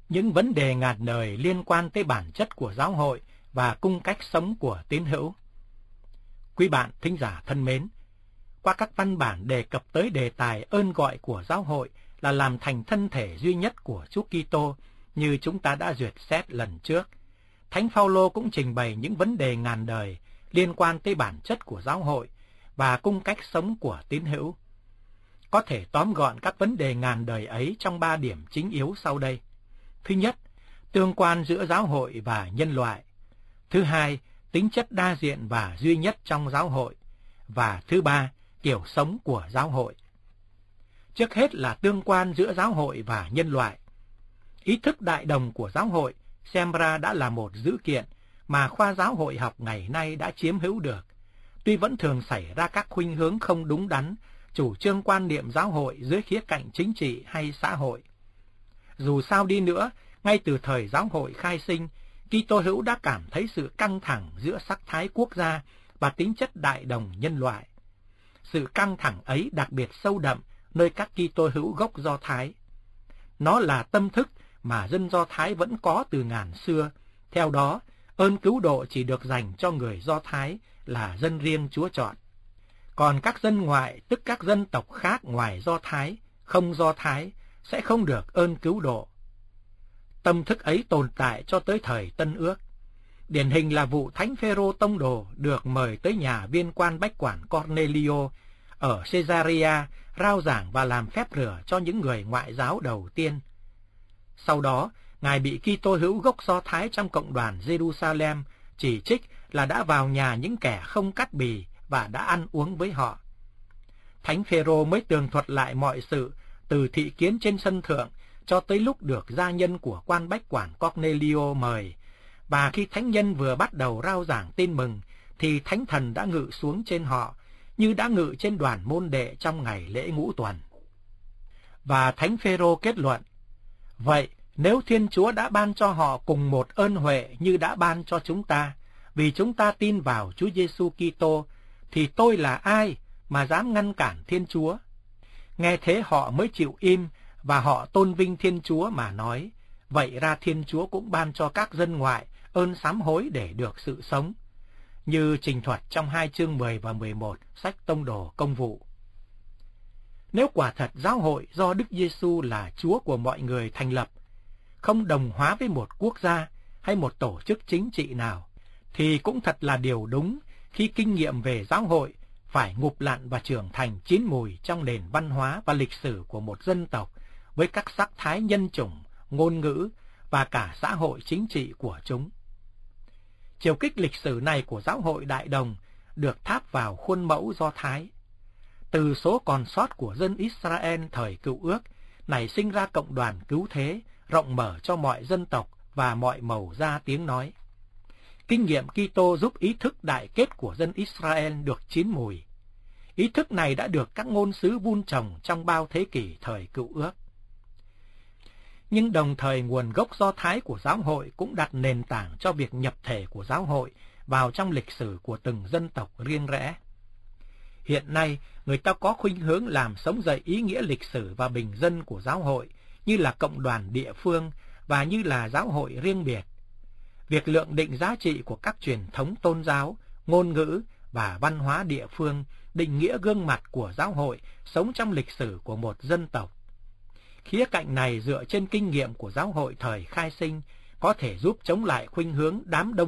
những vấn đề ngàn đời liên quan tới bản chất của giáo hội và cung cách sống của tín hữu. Quý bạn thính giả thân mến, qua các văn bản đề cập tới đề tài ơn gọi của giáo hội là làm thành thân thể duy nhất của Chúa Kitô như chúng ta đã duyệt xét lần trước, Thánh Phaolô cũng trình bày những vấn đề ngàn đời liên quan tới bản chất của giáo hội và cung cách sống của tín hữu. Có thể tóm gọn các vấn đề ngàn đời ấy trong 3 điểm chính yếu sau đây. Thứ nhất, tương quan giữa giáo hội và nhân loại. Thứ hai, tính chất đa diện và duy nhất trong giáo hội. Và thứ ba, kiểu sống của giáo hội. Trước hết là tương quan giữa giáo hội và nhân loại. Ý thức đại đồng của giáo hội xem ra đã là một dữ kiện mà khoa giáo hội học ngày nay đã chiếm hữu được, tuy vẫn thường xảy ra các khuynh hướng không đúng đắn, chủ trương quan niệm giáo hội dưới khía cạnh chính trị hay xã hội. Dù sao đi nữa, ngay từ thời giáo hội khai sinh, Kitô hữu đã cảm thấy sự căng thẳng giữa sắc thái quốc gia và tính chất đại đồng nhân loại. Sự căng thẳng ấy đặc biệt sâu đậm nơi các Kitô hữu gốc Do Thái. Nó là tâm thức mà dân Do Thái vẫn có từ ngàn xưa. Theo đó, ơn cứu độ chỉ được dành cho người Do Thái là dân riêng Chúa chọn. Còn các dân ngoại, tức các dân tộc khác ngoài Do Thái, không Do Thái, sẽ không được ơn cứu độ. Tâm thức ấy tồn tại cho tới thời Tân Ước. Điển hình là vụ Thánh Phêrô tông đồ được mời tới nhà viên quan bách quản Cornelio ở Caesarea rao giảng và làm phép rửa cho những người ngoại giáo đầu tiên. Sau đó, Ngài bị Kitô hữu gốc Do Thái trong cộng đoàn Jerusalem chỉ trích là đã vào nhà những kẻ không cắt bì và đã ăn uống với họ. Thánh Phêrô mới tường thuật lại mọi sự từ thị kiến trên sân thượng cho tới lúc được gia nhân của quan bách quản Cornelio mời, và khi thánh nhân vừa bắt đầu rao giảng tin mừng thì Thánh Thần đã ngự xuống trên họ như đã ngự trên đoàn môn đệ trong ngày lễ Ngũ Tuần. Và Thánh Phêrô kết luận: vậy nếu Thiên Chúa đã ban cho họ cùng một ơn huệ như đã ban cho chúng ta, vì chúng ta tin vào Chúa Giêsu Kitô, thì tôi là ai mà dám ngăn cản Thiên Chúa? Nghe thế họ mới chịu im, và họ tôn vinh Thiên Chúa mà nói: vậy ra Thiên Chúa cũng ban cho các dân ngoại ơn sám hối để được sự sống, như trình thuật trong 2 chương 10 và 11 sách Tông đồ Công vụ. Nếu quả thật giáo hội do Đức Giêsu là Chúa của mọi người thành lập, không đồng hóa với một quốc gia hay một tổ chức chính trị nào, thì cũng thật là điều đúng khi kinh nghiệm về giáo hội phải ngụp lặn và trưởng thành chín mùi trong nền văn hóa và lịch sử của một dân tộc với các sắc thái nhân chủng, ngôn ngữ và cả xã hội chính trị của chúng. Chiều kích lịch sử này của giáo hội Đại Đồng được tháp vào khuôn mẫu Do Thái. Từ số còn sót của dân Israel thời Cựu Ước nảy sinh ra cộng đoàn cứu thế, rộng mở cho mọi dân tộc và mọi màu da tiếng nói. Kinh nghiệm Kitô giúp ý thức đại kết của dân Israel được chín mùi. Ý thức này đã được các ngôn sứ vun trồng trong bao thế kỷ thời Cựu Ước. Nhưng đồng thời nguồn gốc Do Thái của giáo hội cũng đặt nền tảng cho việc nhập thể của giáo hội vào trong lịch sử của từng dân tộc riêng rẽ. Hiện nay, người ta có khuynh hướng làm sống dậy ý nghĩa lịch sử và bình dân của giáo hội như là cộng đoàn địa phương và như là giáo hội riêng biệt. Việc lượng định giá trị của các truyền thống tôn giáo, ngôn ngữ và văn hóa địa phương định nghĩa gương mặt của giáo hội sống trong lịch sử của một dân tộc. Khía cạnh này dựa trên kinh nghiệm của giáo hội thời khai sinh có thể giúp chống lại khuynh hướng đám đông